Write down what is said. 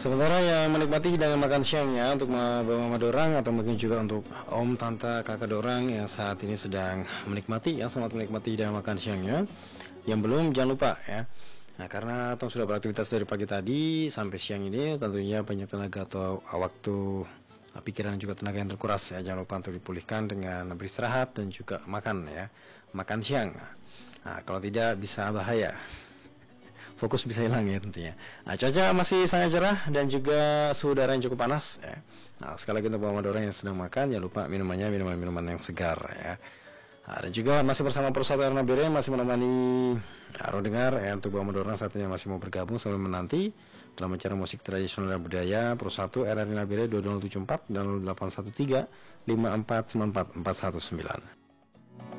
Sementara yang menikmati hidangan makan siangnya untuk mama dorang atau mungkin juga untuk om, tante, kakak dorang yang saat ini sedang menikmati, yang selamat menikmati hidangan makan siangnya. Yang belum jangan lupa ya. Nah, karena Tom sudah beraktivitas dari pagi tadi sampai siang ini, tentunya banyak tenaga atau waktu, pikiran dan juga tenaga yang terkuras ya. Jangan lupa untuk dipulihkan dengan beristirahat dan juga makan ya, makan siang. Nah, kalau tidak bisa bahaya, fokus bisa hilang ya tentunya. Nah, cuaca masih sangat cerah dan juga suhu udara yang cukup panas ya. Nah, sekali lagi untuk mama dorang yang sedang makan, jangan lupa minumannya minuman-minuman yang segar ya. Nah, dan juga masih bersama Persaudaraan Nabire masih menemani Aro dengar ya, untuk mama dorang saat ini masih mau bergabung sambil menanti dalam acara musik tradisional dan budaya Pro 1 RRI Nabire 2074 dan 813 5494 419.